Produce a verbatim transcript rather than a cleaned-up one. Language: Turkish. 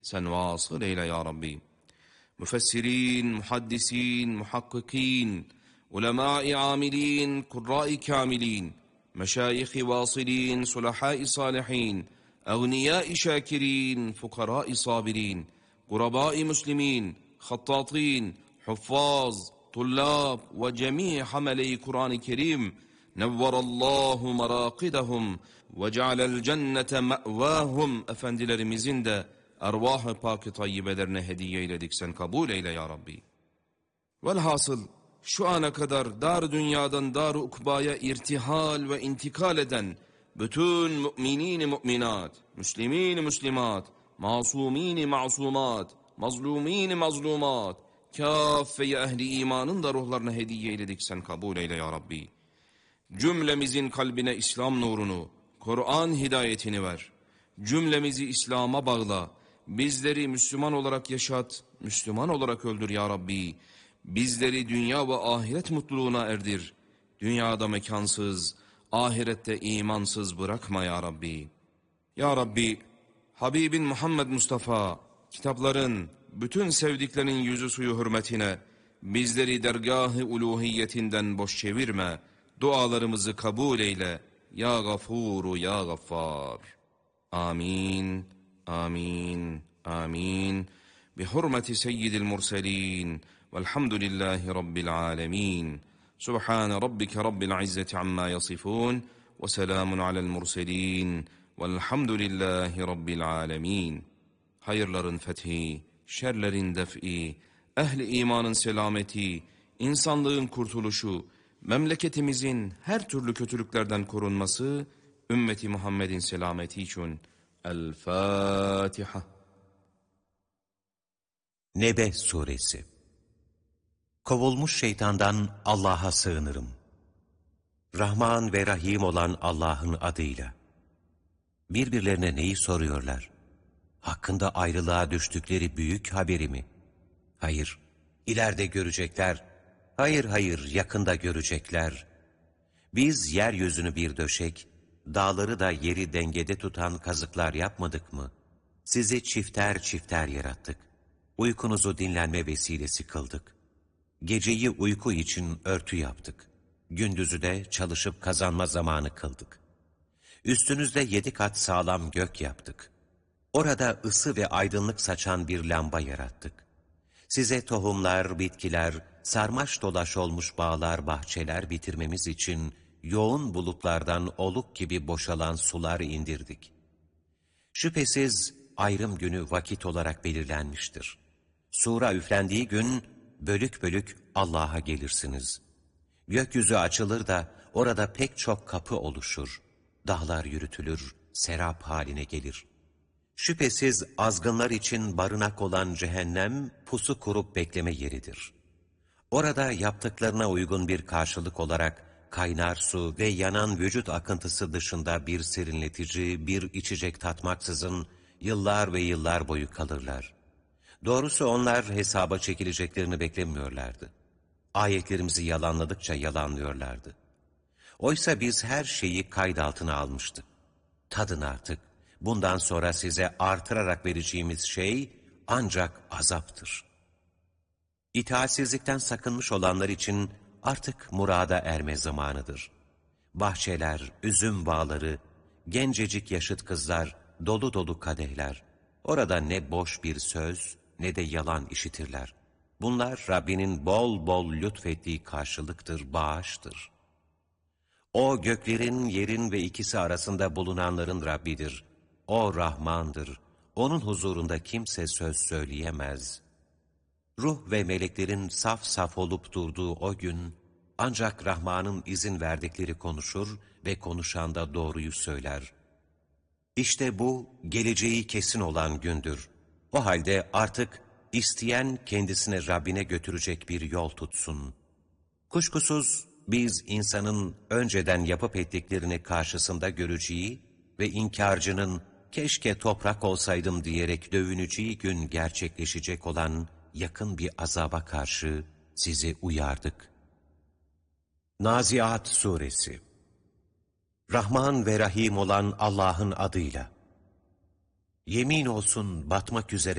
Sen vasıl eyle ya Rabbi. Müfessirin, muhaddisin, muhakkikin, ulemâ-i âmilin, kurrâ-i kâmilin, meşâyih-i vâsilin, sulahâ-i sâlihîn, egniyâ-i şâkirîn, fukarâ-i sabirin, gurabâ-i müslimîn, hattâtîn, huffâz, tullâb ve cemî hamele-i Kur'an-ı Kerim, nevverallâhu merakidahum ve cealel cennete me'vâhum efendilerimizin de ervah-ı pak-ı tayyibelerine hediye eyledik, sen kabul eyle ya Rabbi. Velhasıl şu ana kadar dar dünyadan dar ukbaya irtihal ve intikal eden bütün müminin müminat, müslimin müslimat, masumin masumat, mazlumin mazlumat, kâffe ehli imanın da ruhlarına hediye eyledik, sen kabul eyle ya Rabbi. Cümlemizin kalbine İslam nurunu, Kur'an hidayetini ver. Cümlemizi İslam'a bağla. Bizleri Müslüman olarak yaşat, Müslüman olarak öldür ya Rabbi. Bizleri dünya ve ahiret mutluluğuna erdir. Dünyada mekansız, ahirette imansız bırakma ya Rabbi. Ya Rabbi, Habibin Muhammed Mustafa, kitapların, bütün sevdiklerinin yüzü suyu hürmetine, bizleri dergâh-ı uluhiyetinden boş çevirme, dualarımızı kabul eyle, ya Gafuru ya Gaffar. Amin, amin, amin. Bihurmeti seyyidil murselin, velhamdülillahi rabbil alemin. Subhane rabbike rabbil izzeti amma yasifun, ve selamun alel murselin, velhamdülillahi rabbil alemin. Hayırların fethi, şerlerin def'i, ehli imanın selameti, insanlığın kurtuluşu, memleketimizin her türlü kötülüklerden korunması, ümmeti Muhammed'in selameti için. El-Fatiha. Nebe Suresi. Kovulmuş şeytandan Allah'a sığınırım. Rahman ve Rahim olan Allah'ın adıyla. Birbirlerine neyi soruyorlar? Hakkında ayrılığa düştükleri büyük haberi mi? Hayır, ileride görecekler. Hayır hayır, yakında görecekler. Biz yeryüzünü bir döşek, dağları da yeri dengede tutan kazıklar yapmadık mı? Sizi çifter çifter yarattık. Uykunuzu dinlenme vesilesi kıldık. Geceyi uyku için örtü yaptık. Gündüzü de çalışıp kazanma zamanı kıldık. Üstünüzde yedi kat sağlam gök yaptık. Orada ısı ve aydınlık saçan bir lamba yarattık. Size tohumlar, bitkiler, sarmaş dolaş olmuş bağlar, bahçeler bitirmemiz için yoğun bulutlardan oluk gibi boşalan sular indirdik. Şüphesiz ayrım günü vakit olarak belirlenmiştir. Sura üflendiği gün bölük bölük Allah'a gelirsiniz. Gökyüzü açılır da orada pek çok kapı oluşur. Dağlar yürütülür, serap haline gelir. Şüphesiz azgınlar için barınak olan cehennem pusu kurup bekleme yeridir. Orada yaptıklarına uygun bir karşılık olarak kaynar su ve yanan vücut akıntısı dışında bir serinletici, bir içecek tatmaksızın yıllar ve yıllar boyu kalırlar. Doğrusu onlar hesaba çekileceklerini beklemiyorlardı. Ayetlerimizi yalanladıkça yalanlıyorlardı. Oysa biz her şeyi kayıt altına almıştık. Tadın artık. Bundan sonra size artırarak vereceğimiz şey ancak azaptır. İtaatsizlikten sakınmış olanlar için artık murada erme zamanıdır. Bahçeler, üzüm bağları, gencecik yaşıt kızlar, dolu dolu kadehler. Orada ne boş bir söz ne de yalan işitirler. Bunlar Rabbinin bol bol lütfettiği karşılıktır, bağıştır. O göklerin, yerin ve ikisi arasında bulunanların Rabbidir. O Rahmandır. Onun huzurunda kimse söz söyleyemez. Ruh ve meleklerin saf saf olup durduğu o gün, ancak Rahman'ın izin verdikleri konuşur ve konuşan da doğruyu söyler. İşte bu, geleceği kesin olan gündür. O halde artık isteyen kendisine Rabbine götürecek bir yol tutsun. Kuşkusuz biz insanın önceden yapıp ettiklerini karşısında göreceği ve inkarcının keşke toprak olsaydım diyerek dövüneceği gün gerçekleşecek olan yakın bir azaba karşı sizi uyardık. Naziat Suresi. Rahman ve Rahim olan Allah'ın adıyla. Yemin olsun batmak üzere